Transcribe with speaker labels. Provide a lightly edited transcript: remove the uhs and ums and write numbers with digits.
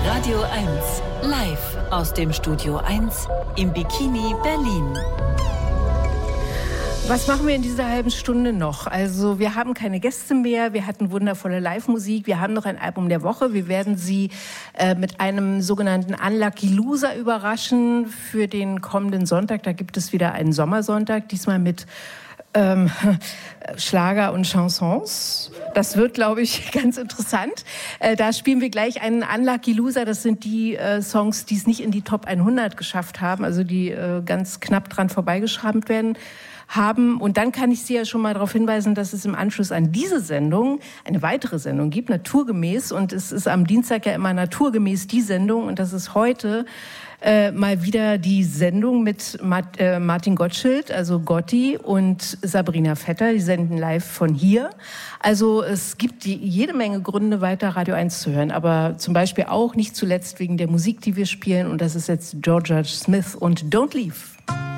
Speaker 1: Radio 1, live aus dem Studio 1 im Bikini Berlin.
Speaker 2: Was machen wir in dieser halben Stunde noch? Also wir haben keine Gäste mehr, wir hatten wundervolle Live-Musik, wir haben noch ein Album der Woche. Wir werden Sie mit einem sogenannten Unlucky Loser überraschen für den kommenden Sonntag. Da gibt es wieder einen Sommersonntag, diesmal mit Schlager und Chansons. Das wird, glaube ich, ganz interessant. Da spielen wir gleich einen Unlucky Loser. Das sind die Songs, die es nicht in die Top 100 geschafft haben, also die ganz knapp dran vorbeigeschrammt werden haben. Und dann kann ich Sie ja schon mal darauf hinweisen, dass es im Anschluss an diese Sendung eine weitere Sendung gibt, naturgemäß. Und es ist am Dienstag ja immer naturgemäß die Sendung. Und das ist heute mal wieder die Sendung mit Martin Gottschild, also Gotti, und Sabrina Vetter. Die senden live von hier. Also es gibt jede Menge Gründe, weiter Radio 1 zu hören. Aber zum Beispiel auch nicht zuletzt wegen der Musik, die wir spielen. Und das ist jetzt Georgia Smith und Don't Leave.